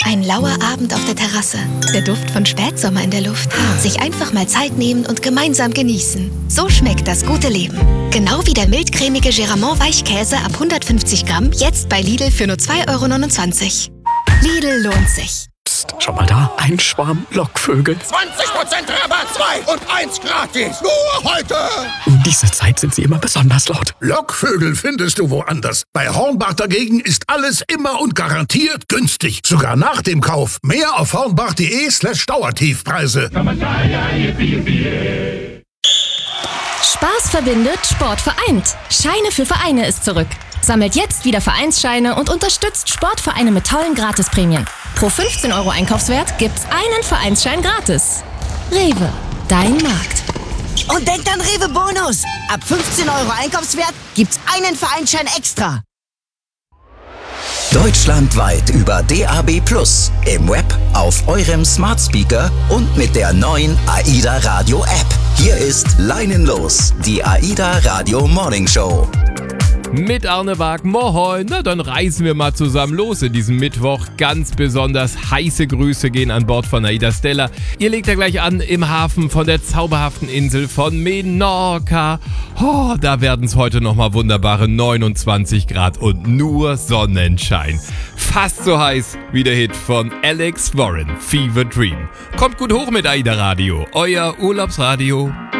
Ein lauer Abend auf der Terrasse. Der Duft von Spätsommer in der Luft. Sich einfach mal Zeit nehmen und gemeinsam genießen. So schmeckt das gute Leben. Genau wie der mildcremige Geramont Weichkäse ab 150 Gramm. Jetzt bei Lidl für nur 2,29 €. Lidl lohnt sich. Psst, schau mal da. Ein Schwarm Lockvögel. 20% Rabatt, 2 und 1 gratis. Nur heute. Um diese Zeit sind sie immer besonders laut. Lockvögel findest du woanders. Bei Hornbach dagegen ist alles immer und garantiert günstig. Sogar nach dem Kauf. Mehr auf hornbach.de/Dauertiefpreise. Spaß verbindet, Sport vereint. Scheine für Vereine ist zurück. Sammelt jetzt wieder Vereinsscheine und unterstützt Sportvereine mit tollen Gratisprämien. Pro 15 € Einkaufswert gibt's einen Vereinsschein gratis. Rewe, dein Markt. Und denkt an Rewe Bonus. Ab 15 € Einkaufswert gibt's einen Vereinsschein extra. Deutschlandweit über DAB+, im Web, auf eurem Smart Speaker und mit der neuen AIDA Radio App. Hier ist Leinenlos, die AIDA Radio Morning Show. Mit Arne Wag, moin. Na, dann reisen wir mal zusammen los in diesem Mittwoch. Ganz besonders heiße Grüße gehen an Bord von AIDA Stella. Ihr legt ja gleich an im Hafen von der zauberhaften Insel von Menorca. Oh, da werden es heute nochmal wunderbare 29 Grad und nur Sonnenschein. Fast so heiß wie der Hit von Alex Warren, Fever Dream. Kommt gut hoch mit AIDA Radio, euer Urlaubsradio.